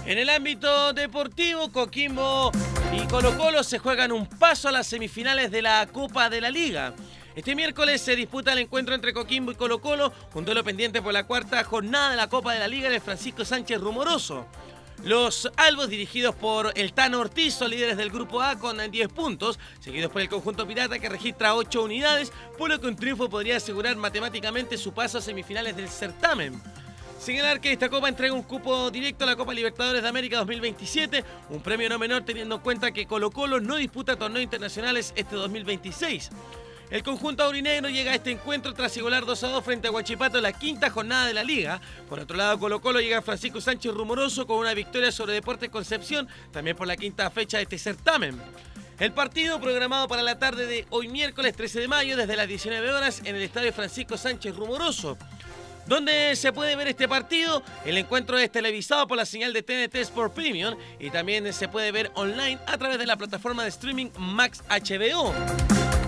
En el ámbito deportivo, Coquimbo y Colo-Colo se juegan un paso a las semifinales de la Copa de la Liga. Este miércoles se disputa el encuentro entre Coquimbo y Colo-Colo, un duelo pendiente por la cuarta jornada de la Copa de la Liga del Francisco Sánchez Rumoroso. Los albos, dirigidos por el Tano Ortiz, son líderes del grupo A con 10 puntos, seguidos por el conjunto pirata que registra 8 unidades, por lo que un triunfo podría asegurar matemáticamente su paso a semifinales del certamen. Señalar que esta copa entrega un cupo directo a la Copa Libertadores de América 2027, un premio no menor teniendo en cuenta que Colo-Colo no disputa torneos internacionales este 2026. El conjunto aurinegro llega a este encuentro tras igualar 2-2 frente a Huachipato en la quinta jornada de la Liga. Por otro lado, Colo-Colo llega a Francisco Sánchez Rumoroso con una victoria sobre Deportes Concepción, también por la quinta fecha de este certamen. El partido, programado para la tarde de hoy miércoles 13 de mayo desde las 19 horas en el estadio Francisco Sánchez Rumoroso. ¿Dónde se puede ver este partido? El encuentro es televisado por la señal de TNT Sport Premium y también se puede ver online a través de la plataforma de streaming Max HBO.